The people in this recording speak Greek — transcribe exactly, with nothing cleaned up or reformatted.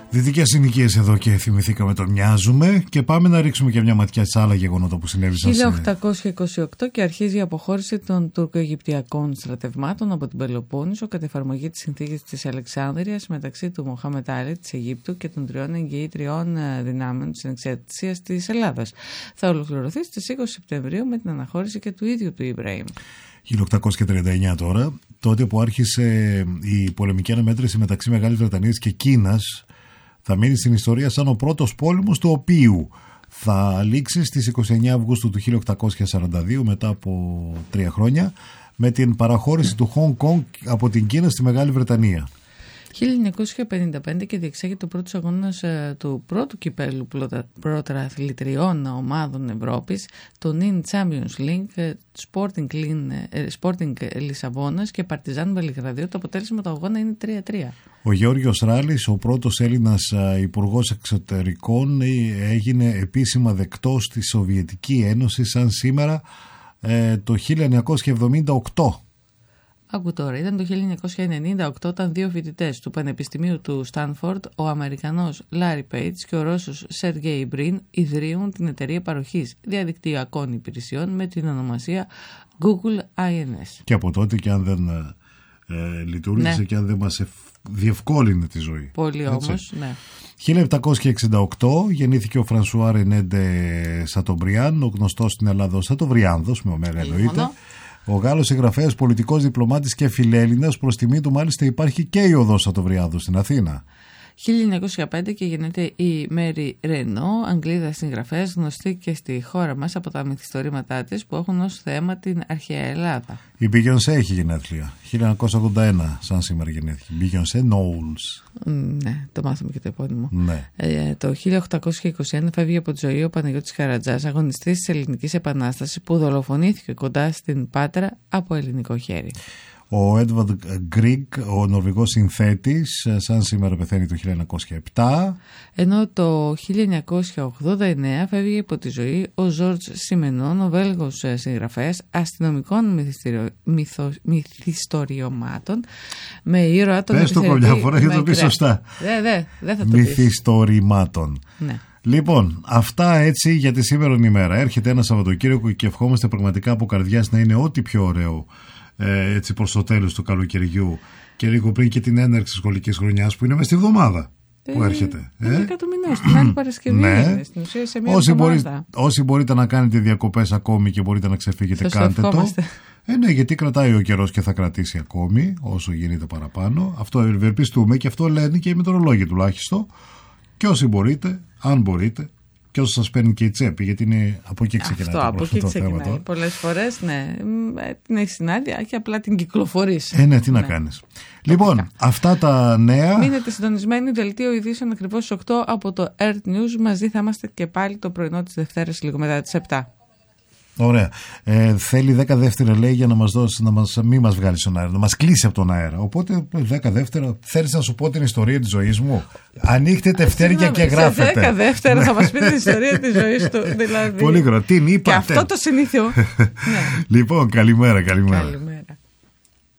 Δυτικές συνοικίες εδώ και θυμηθήκαμε το μοιάζουμε και πάμε να ρίξουμε και μια ματιά σε άλλα γεγονότα που συνέβησαν. χίλια οκτακόσια είκοσι οκτώ και αρχίζει η αποχώρηση των τουρκο-αιγυπτιακών στρατευμάτων από την Πελοπόννησο κατά εφαρμογή της συνθήκης της Αλεξάνδρειας μεταξύ του Μοχάμετ Άλι της Αιγύπτου και των τριών εγγυήτριων δυνάμεων της ανεξαρτησίας της Ελλάδας. Θα ολοκληρωθεί στις είκοσι Σεπτεμβρίου με την αναχώρηση και του ίδιου του Ιμπραήμ. χίλια οκτακόσια τριάντα εννιά τώρα, τότε που άρχισε η πολεμική αναμέτρηση μεταξύ Μεγάλης Βρετανίας και Κίνας, θα μείνει στην ιστορία σαν ο πρώτος πόλεμος του οποίου θα λήξει στις είκοσι εννιά Αυγούστου του χίλια οκτακόσια σαράντα δύο, μετά από τρία χρόνια, με την παραχώρηση του Χονγκ Κονγκ από την Κίνα στη Μεγάλη Βρετανία. χίλια εννιακόσια πενήντα πέντε και διεξάγεται ο πρώτος αγώνας του πρώτου κυπέλου πρωταθλητριών ομάδων Ευρώπης, το νιν Champions League, Sporting, Sporting Λισαβόνας και Παρτιζάν Βελιγραδίου. Το αποτέλεσμα του αγώνα είναι τρία τρία. Ο Γεώργιος Ράλης, ο πρώτος Έλληνας υπουργός εξωτερικών, έγινε επίσημα δεκτός στη Σοβιετική Ένωση σαν σήμερα ε, το χίλια εννιακόσια εβδομήντα οκτώ. Άκου τώρα, ήταν το χίλια εννιακόσια ενενήντα οκτώ όταν δύο φοιτητές του Πανεπιστημίου του Στάνφορντ, ο Αμερικανός Λάρι Πέιτς και ο Ρώσος Σεργέι Μπριν, ιδρύουν την εταιρεία παροχής διαδικτυακών υπηρεσιών με την ονομασία Google άι εν ες. Και από τότε, και αν δεν ε, λειτουργήσε, ναι, και αν δεν μας ευ... διευκόλυνε τη ζωή. Πολύ όμως, ναι. χίλια επτακόσια εξήντα οκτώ γεννήθηκε ο Φρανσουά Ρενέντε Σατομπριάν, ο γνωστός στην Ελλάδα ως Σατοβριάνδος, με ωμέγα εννοείται. Ο Γάλλος συγγραφέας, πολιτικός, διπλωμάτης και φιλέλληνας, προς τιμή του μάλιστα υπάρχει και η οδός Σατοβριάνδου στην Αθήνα. χίλια εννιακόσια πέντε και γεννείται η Μέρι Ρενό, Αγγλίδα συγγραφέας, γνωστή και στη χώρα μας από τα μυθιστορήματά της που έχουν ως θέμα την αρχαία Ελλάδα. Η Μπίγιονσε έχει γενέθλια. χίλια εννιακόσια ογδόντα ένα, σαν σήμερα γεννήθηκε. Μπίγιονσε Νόουλς. Ναι, το μάθαμε και το επώνυμο. Ναι. Ε, το χίλια οκτακόσια είκοσι ένα φεύγει από τη ζωή ο Παναγιώτης Καρατζάς, αγωνιστής της Ελληνικής Επανάστασης, που δολοφονήθηκε κοντά στην Πάτρα από ελληνικό χέρι. Ο Έντβαρντ Γκρίγκ, ο Νορβηγός συνθέτης, σαν σήμερα πεθαίνει το χίλια εννιακόσια επτά. Ενώ το χίλια εννιακόσια ογδόντα εννέα φεύγει από τη ζωή ο Ζόρτζ Σιμενών, ο Βέλγος συγγραφέας αστυνομικών μυθο... μυθιστοριωμάτων, με ήρωα τον Πες το καμιά φορά για το πει σωστά. Δε, δε, δε θα το πεις. Μυθιστορημάτων. Ναι. Λοιπόν, αυτά έτσι για τη σήμερον ημέρα. Έρχεται ένα Σαββατοκύριακο και ευχόμαστε πραγματικά από καρδιάς να είναι ό,τι πιο ωραίο, Ε, έτσι προς το τέλος του καλοκαιριού και λίγο πριν και την έναρξη της σχολικής χρονιάς που είναι μες στη εβδομάδα ε, που έρχεται. Είναι ε? δέκα του μηνός, την άλλη Παρασκευή. Ναι. Στην ουσία σε μια όσοι, μπορεί, όσοι μπορείτε να κάνετε διακοπές ακόμη και μπορείτε να ξεφύγετε, θα κάντε το. Ε, ναι, γιατί κρατάει ο καιρός και θα κρατήσει ακόμη όσο γίνεται παραπάνω. Αυτό ευελπιστούμε και αυτό λένε και οι μετεωρολόγοι τουλάχιστον. Και όσοι μπορείτε, αν μπορείτε, και όσο σας παίρνει και η τσέπη, γιατί είναι από εκεί ξεκινάει. Αυτό, από εκεί ξεκινάει. Πολλές φορές, ναι, την έχεις συνάντια και απλά την κυκλοφορείς. Ε, ναι, τι ναι. να κάνεις. Λοιπόν, Τοπικά. αυτά τα νέα. Μείνετε συντονισμένοι, δελτίο ειδήσεων ακριβώς στις οκτώ από το Earth News. Μαζί θα είμαστε και πάλι το πρωινό της Δευτέρας, λίγο μετά τις επτά. Ωραία. Ε, θέλει δέκα δεύτερα, λέει, για να μας δώσει, να μας, μην μας βγάλει στον αέρα, να μας κλείσει από τον αέρα. Οπότε δέκα δεύτερα, θέλεις να σου πω την ιστορία της ζωής μου? Ανοίχτε τευτέρια και γράφετε. δέκα δεύτερα θα μας πει την ιστορία της ζωής του. Δηλαδή. Πολύ γρήγορα. Τι είπατε? Και αυτό το συνήθιο. Ναι. Λοιπόν, καλημέρα, καλημέρα. Καλημέρα.